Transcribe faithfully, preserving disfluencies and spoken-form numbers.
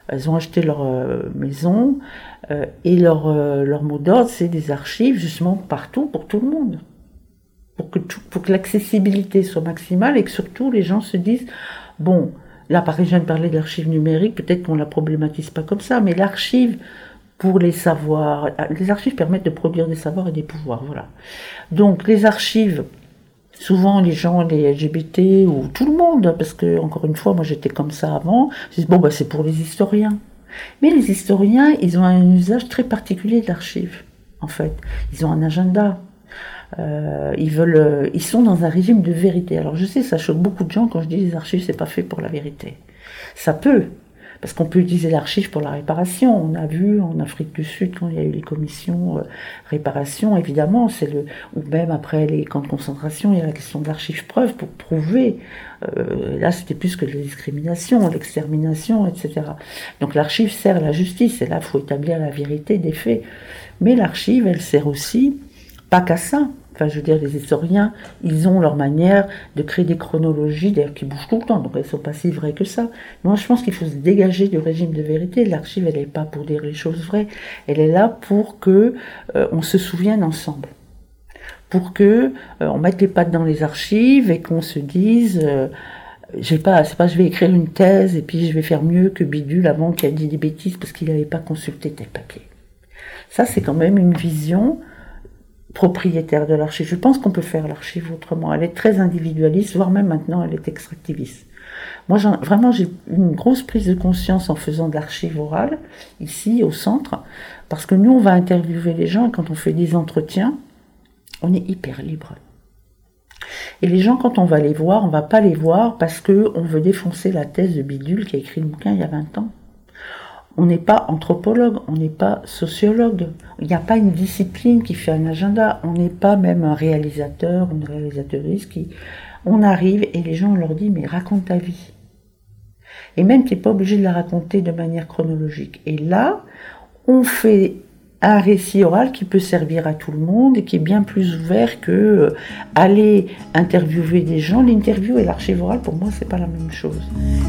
elles ont acheté leur euh, maison euh, et leur, euh, leur mot d'ordre, c'est des archives justement partout pour tout le monde. Pour que, tout, pour que l'accessibilité soit maximale et que surtout les gens se disent, bon, là par exemple je viens de parler de l'archive numérique, peut-être qu'on ne la problématise pas comme ça, mais l'archive pour les savoirs, les archives permettent de produire des savoirs et des pouvoirs, voilà. Donc les archives, souvent les gens, les L G B T ou tout le monde, parce que encore une fois, moi j'étais comme ça avant, je dis bon bah c'est pour les historiens. Mais les historiens, ils ont un usage très particulier de l'archive, en fait. Ils ont un agenda. Euh, ils veulent, ils sont dans un régime de vérité. Alors je sais, ça choque beaucoup de gens quand je dis les archives, c'est pas fait pour la vérité. Ça peut, parce qu'on peut utiliser l'archive pour la réparation. On a vu en Afrique du Sud quand il y a eu les commissions euh, réparation, évidemment, c'est le, ou même après les camps de concentration, il y a la question de l'archive preuve pour prouver. Euh, là, c'était plus que de la discrimination, l'extermination, et cetera. Donc l'archive sert à la justice, et là, il faut établir la vérité des faits. Mais l'archive, elle sert aussi pas qu'à ça. Enfin, je veux dire, les historiens, ils ont leur manière de créer des chronologies, d'ailleurs, qui bougent tout le temps, donc elles ne sont pas si vraies que ça. Moi, je pense qu'il faut se dégager du régime de vérité. L'archive, elle n'est pas pour dire les choses vraies, elle est là pour que euh, on se souvienne ensemble. Pour que euh, on mette les pattes dans les archives et qu'on se dise... Euh, j'ai pas, c'est pas je vais écrire une thèse et puis je vais faire mieux que Bidule avant qui a dit des bêtises parce qu'il n'avait pas consulté tel papier. Ça, c'est quand même une vision propriétaire de l'archive. Je pense qu'on peut faire l'archive autrement. Elle est très individualiste, voire même maintenant elle est extractiviste. Moi, j'en, vraiment, j'ai une grosse prise de conscience en faisant de l'archive orale, ici, au centre, parce que nous, on va interviewer les gens, et quand on fait des entretiens, on est hyper libre. Et les gens, quand on va les voir, on va pas les voir parce qu'on veut défoncer la thèse de Bidule qui a écrit le bouquin il y a vingt ans. On n'est pas anthropologue, on n'est pas sociologue. Il n'y a pas une discipline qui fait un agenda. On n'est pas même un réalisateur, une réalisatrice qui... On arrive et les gens, on leur dit, mais raconte ta vie. Et même, tu n'es pas obligé de la raconter de manière chronologique. Et là, on fait un récit oral qui peut servir à tout le monde et qui est bien plus ouvert que euh, aller interviewer des gens. L'interview et l'archive orale, pour moi, c'est pas la même chose.